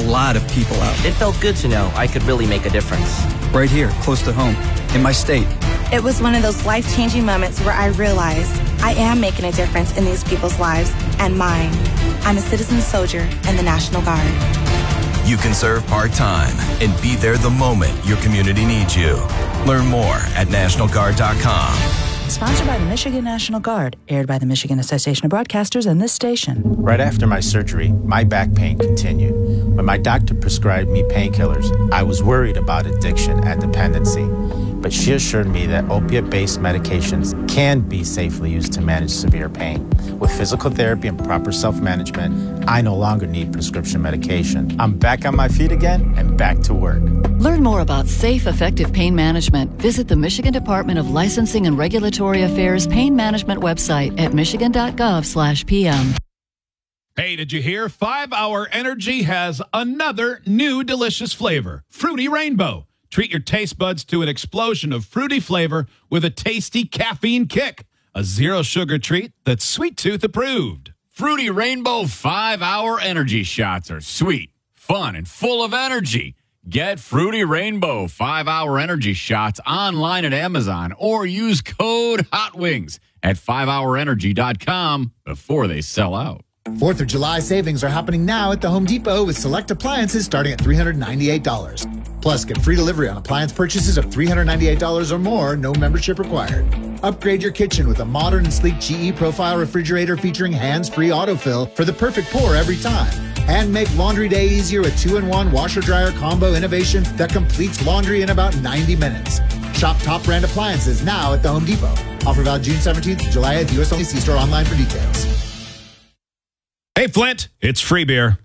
lot of people out. It felt good to know I could really make a difference. Right here, close to home, in my state. It was one of those life-changing moments where I realized I am making a difference in these people's lives and mine. I'm a citizen soldier in the National Guard. You can serve part-time and be there the moment your community needs you. Learn more at NationalGuard.com. Sponsored by the Michigan National Guard, aired by the Michigan Association of Broadcasters and this station. Right after my surgery, my back pain continued. When my doctor prescribed me painkillers, I was worried about addiction and dependency. But she assured me that opiate-based medications can be safely used to manage severe pain. With physical therapy and proper self-management, I no longer need prescription medication. I'm back on my feet again and back to work. Learn more about safe, effective pain management. Visit the Michigan Department of Licensing and Regulatory Affairs Pain Management website at michigan.gov/PM. Hey, did you hear? 5 Hour Energy has another new delicious flavor, Fruity Rainbow. Treat your taste buds to an explosion of fruity flavor with a tasty caffeine kick. A zero-sugar treat that's Sweet Tooth approved. Fruity Rainbow 5 Hour Energy Shots are sweet, fun, and full of energy. Get Fruity Rainbow 5 Hour Energy Shots online at Amazon or use code HOTWINGS at 5hourenergy.com before they sell out. 4th of July savings are happening now at the Home Depot with select appliances starting at $398. Plus, get free delivery on appliance purchases of $398 or more, no membership required. Upgrade your kitchen with a modern and sleek GE Profile refrigerator featuring hands-free autofill for the perfect pour every time. And make laundry day easier with 2-in-1 washer-dryer combo innovation that completes laundry in about 90 minutes. Shop top brand appliances now at the Home Depot. Offer valid June 17th to July 8th. U.S. only. See store online for details. Hey, Flint, it's free beer.